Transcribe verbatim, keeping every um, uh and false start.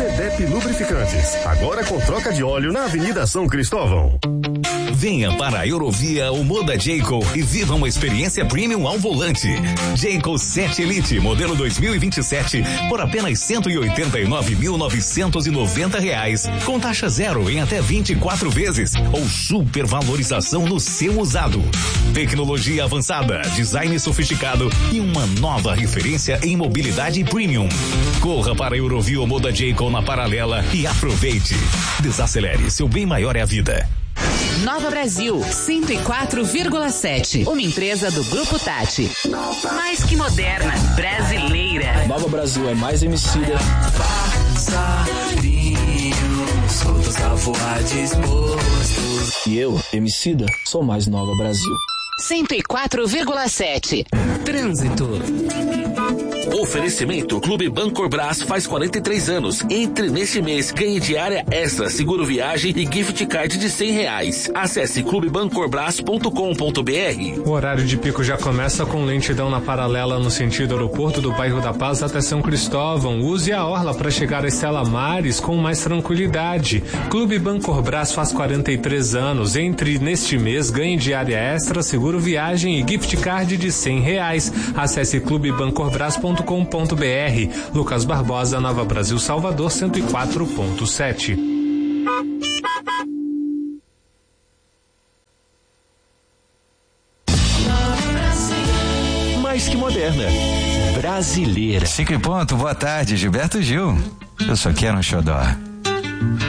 Cedep Lubrificantes, agora com troca de óleo na Avenida São Cristóvão. Venha para a Eurovia ou Moda Jayco e viva uma experiência premium ao volante. Jayco sete Elite, modelo dois mil e vinte e sete, por apenas cento e oitenta e nove mil novecentos e noventa reais, com taxa zero em até vinte e quatro vezes ou supervalorização no seu usado. Tecnologia avançada, design sofisticado e uma nova referência em mobilidade premium. Corra para a Eurovia ou Moda Jayco na Paralela e aproveite. Desacelere, seu bem maior é a vida. Nova Brasil, cento e quatro vírgula sete. Uma empresa do Grupo Tati. Mais que moderna, brasileira. Nova Brasil é mais Emicida. Soltos a voar dispostos. E eu, Emicida, sou mais Nova Brasil. cento e quatro vírgula sete. Trânsito. Oferecimento Clube Bancorbras faz quarenta e três anos. Entre neste mês, ganhe diária extra, seguro viagem e gift card de cem reais. Acesse clube bancorbras ponto com ponto b r. O horário de pico já começa com lentidão na Paralela no sentido aeroporto do bairro da Paz até São Cristóvão. Use a orla para chegar a Estela Mares com mais tranquilidade. Clube Bancorbras faz quarenta e três anos. Entre neste mês, ganhe diária extra, seguro viagem e gift card de cem reais. Acesse clube bancorbras ponto com ponto b r. Lucas Barbosa, Nova Brasil, Salvador, cento e quatro ponto sete. Mais que moderna, brasileira. Cinco e ponto, boa tarde, Gilberto Gil. Eu só quero um xodó.